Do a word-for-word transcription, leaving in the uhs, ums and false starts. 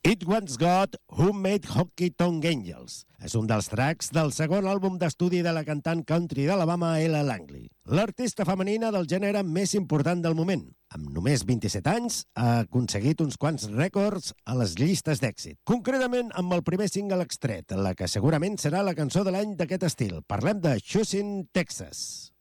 It Once Got Who Made Honky Tonk Angels. És un dels tracks del segon àlbum d'estudi de la cantant country d'Alabama, Ella Langley. L'artista femenina del gènere més important del moment. Amb només vint-i-set anys, ha aconseguit uns quants rècords a les llistes d'èxit. Concretament amb el primer single extret, la que segurament serà la cançó de l'any d'aquest estil. Parlem de Choosing Texas.